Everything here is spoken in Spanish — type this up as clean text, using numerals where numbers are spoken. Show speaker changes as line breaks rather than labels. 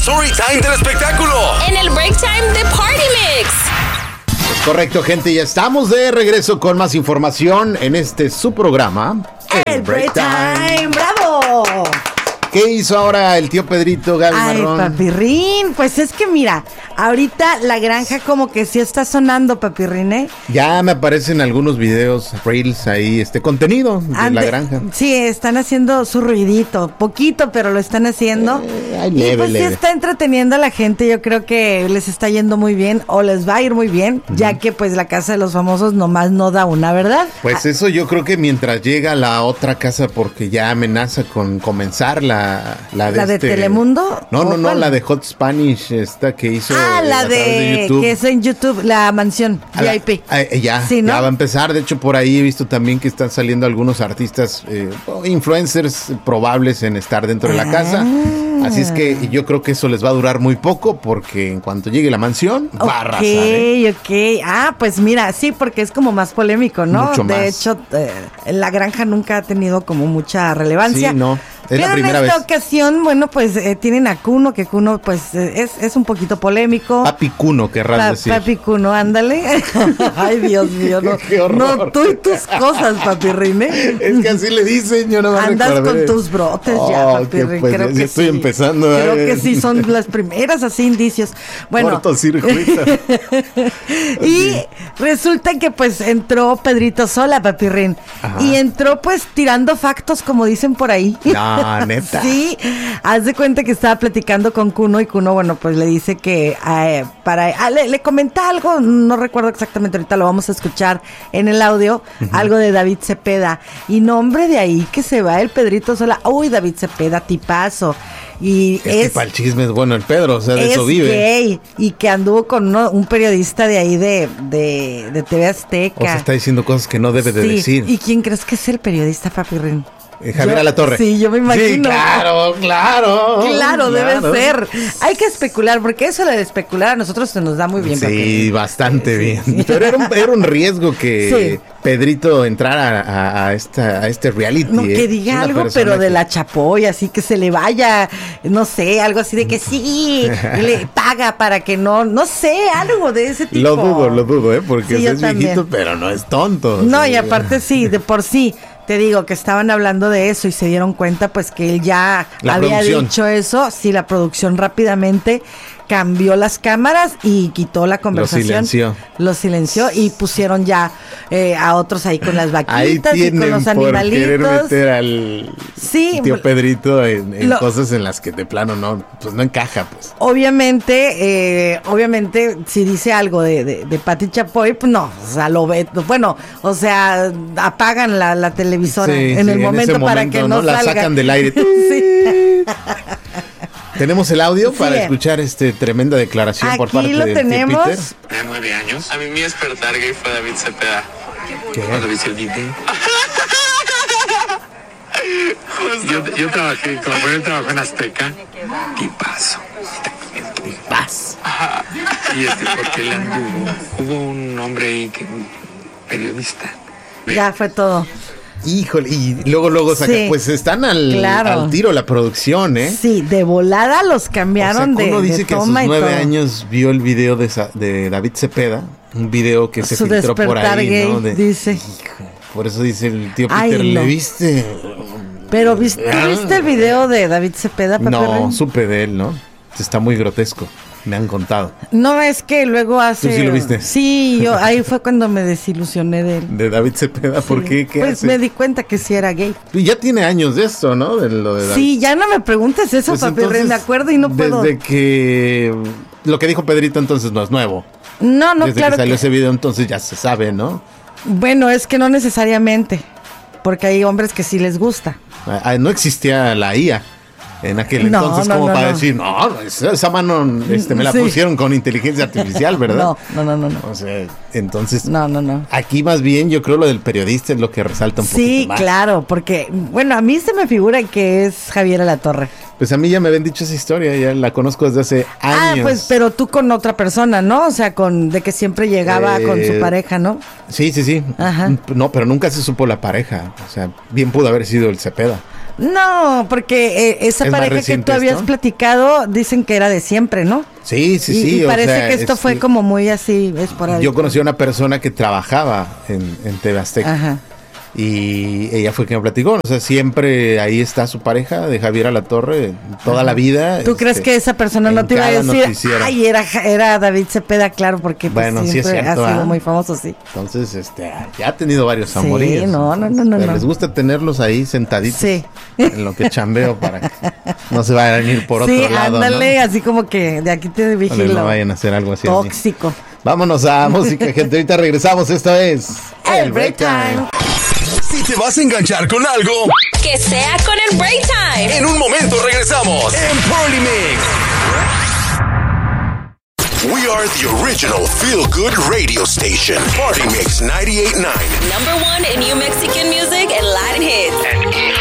story time del espectáculo.
En el break time de Party Mix.
Es correcto, gente, ya estamos de regreso con más información en este su programa,
El Break Time. ¡Bravo!
¿Qué hizo ahora el tío Pedrito, Gaby Marrón?
Ay, papirrín, pues es que mira, ahorita la granja como que sí está sonando, papirrín, ¿eh?
Ya me aparecen algunos videos, reels ahí, contenido de la granja.
Sí, están haciendo su ruidito, poquito, pero lo están haciendo.
Leve,
y pues
leve.
sí está entreteniendo a la gente, yo creo que les está yendo muy bien, o les va a ir muy bien, ya que pues la Casa de los Famosos nomás no da una, ¿verdad?
Pues eso yo creo que mientras llega la otra casa, porque ya amenaza con comenzar la
de Telemundo.
No,
¿Cuál?
la de Hot Spanish, que hizo
La
a través de YouTube.
que es en YouTube, la mansión VIP.
Ya,
Sí, ¿no?
ya va a empezar. De hecho, por ahí he visto también que están saliendo algunos artistas, influencers probables en estar dentro de la casa. Así es que yo creo que eso les va a durar muy poco, porque en cuanto llegue la mansión, va a arrasar.
Ok. Ah, pues mira, sí, porque es como más polémico, ¿no?
Mucho más.
De hecho, la granja nunca ha tenido como mucha relevancia.
Sí, no. Es
Pero
la primera
en esta
vez.
ocasión, bueno, pues tienen a Kuno, que Kuno pues es un poquito polémico.
Papi Kuno, querrás decir.
Papi Kuno, ándale. Ay, Dios mío, no.
Qué horror.
No, tú y tus cosas, papi Rine.
Es que así le dicen, yo no me
Andas
acordé.
con tus brotes ya, papi Rin.
Pues,
Creo
ya
que
estoy
sí.
empezando.
Creo que sí, son las primeras así indicios. Bueno.
Cortocircuito.
Y resulta que pues entró Pedrito Sola, papi Rin.
Ajá.
Y entró pues tirando factos, como dicen por ahí.
No, neta.
Sí, haz de cuenta que estaba platicando con Kuno y Kuno, bueno, pues le dice que le comenta algo, no recuerdo exactamente, ahorita lo vamos a escuchar en el audio, algo de David Cepeda. Y nombre de ahí que se va el Pedrito Sola. Uy, David Cepeda, tipazo. Y
Es que para el chisme es bueno el Pedro, o sea, de eso vive.
Gay, y que anduvo con un periodista de ahí de TV Azteca.
O sea, está diciendo cosas que no debe de decir.
¿Y quién crees que es el periodista, papi Rin?
Javier Alatorre.
Sí, yo me imagino.
Sí, claro.
Claro, debe ser. Hay que especular, porque eso de especular a nosotros se nos da muy bien.
Sí, bastante bien.
Sí.
Pero era un riesgo que Pedrito entrara a este reality.
No, que diga
Una
algo,
persona
pero de
que-
la chapoya, así que se le vaya, no sé, algo así de que sí, le paga para que no sé, algo de ese tipo.
Lo dudo, porque
Sí, yo
es viejito,
también.
pero no es tonto.
No,
o sea,
y aparte sí, de por sí, te digo que estaban hablando de eso y se dieron cuenta pues que él ya
La
había
producción.
dicho eso. Sí, la producción rápidamente cambió las cámaras y quitó la conversación. Lo silenció y pusieron ya a otros ahí con las
Ahí
vaquitas y con
tienen
los
por querer
animalitos.
meter al
Sí,
tío Pedrito en
lo-
cosas en las que de plano no encaja, pues.
Obviamente, si dice algo de Pati Chapoy, pues no, o sea, lo ve, bueno, o sea, apagan la televisora
Sí,
en
sí,
el momento
ese
para que no
la
salga.
sacan del aire.
Sí.
Tenemos el audio
Sí.
para escuchar tremenda declaración por
Aquí
parte
lo
del tío
tenemos.
Peter.
Tenía 9 años. A mí mi despertar gay fue David Cepeda.
¿Qué?
Cuando vi el video. Yo trabajé, como fue el trabajo en Azteca. Tipazo.
Paz.
Ajá. Y porque él anduvo. Hubo un hombre ahí, un periodista.
Ya fue todo.
Híjole, y luego saca,
Sí.
pues están
Claro.
al tiro la producción, ¿eh?
Sí, de volada los cambiaron
Uno
de
dice que a sus
toma y
9
todo.
años vio el video de David Cepeda, un video que se
Su
filtró por
despertar
ahí,
gay,
¿no?
dice.
Hijo, por eso dice el tío
Ay,
Peter,
no.
¿le viste?
Pero ¿tú viste el video de David Cepeda, Pepe
No,
Rin?
supe de él, ¿no? Está muy grotesco, me han contado.
No, es que luego hace...
¿Tú sí lo viste?
Sí, ahí fue cuando me desilusioné de él.
De David Cepeda, ¿por qué? ¿Qué
Pues
hace?
me di cuenta que sí era gay.
Y ya tiene años de esto, ¿no? De lo de David.
Sí, ya no me preguntes eso,
Pues
papi Rin,
entonces,
me acuerdo y no puedo.
Desde que lo que dijo Pedrito entonces no es nuevo.
No,
Desde
claro
que salió
que...
ese video entonces ya se sabe, ¿no?
Bueno, es que no necesariamente, porque hay hombres que sí les gusta.
No existía la IA en aquel
No,
entonces
no,
como
no,
para
no.
decir, no, esa mano me la
Sí.
pusieron con inteligencia artificial, ¿verdad?
No.
O sea, entonces,
No.
aquí más bien yo creo lo del periodista es lo que resalta un
Sí,
poquito más.
claro, porque, bueno, a mí se me figura que es Javier Alatorre.
Pues a mí ya me habían dicho esa historia, ya la conozco desde hace años.
Ah, pues, pero tú con otra persona, ¿no? O sea, de que siempre llegaba con su pareja, ¿no?
Sí.
Ajá.
No, pero nunca se supo la pareja. O sea, bien pudo haber sido el Cepeda.
No, porque esa
¿Es más
pareja que
reciente
tú habías
esto?
platicado, dicen que era de siempre, ¿no?
Sí, sí.
Y
o
parece
sea,
que esto fue como muy así, esporádico.
Yo conocí a una persona que trabajaba en TV Azteca.
Ajá.
Y ella fue quien me platicó. O sea, siempre ahí está su pareja de Javier Alatorre toda la vida.
¿Tú crees que esa persona no
en
te iba a
cada
decir,
noticiero.
ay, era David Cepeda, claro, porque pues,
Bueno, sí es
siempre
cierto,
ha sido
¿ah?
muy famoso, sí.
Entonces, ya ha tenido varios
Sí,
amoríos.
no.
Les gusta tenerlos ahí sentaditos
Sí.
en lo que chambeo para que no se vayan a ir por
Sí,
otro lado.
ándale,
¿no?
así como que de aquí te
Vale,
vigilo.
no vayan a hacer algo así. a mí.
Tóxico.
Vámonos a música, gente. Ahorita regresamos. Esto es
El Break Time.
Si te vas a enganchar con algo,
Que sea con el Break Time.
en un momento regresamos en Party Mix. We are the original feel good radio station. Party Mix 98.9.
Number one in New Mexican music and Latin hits.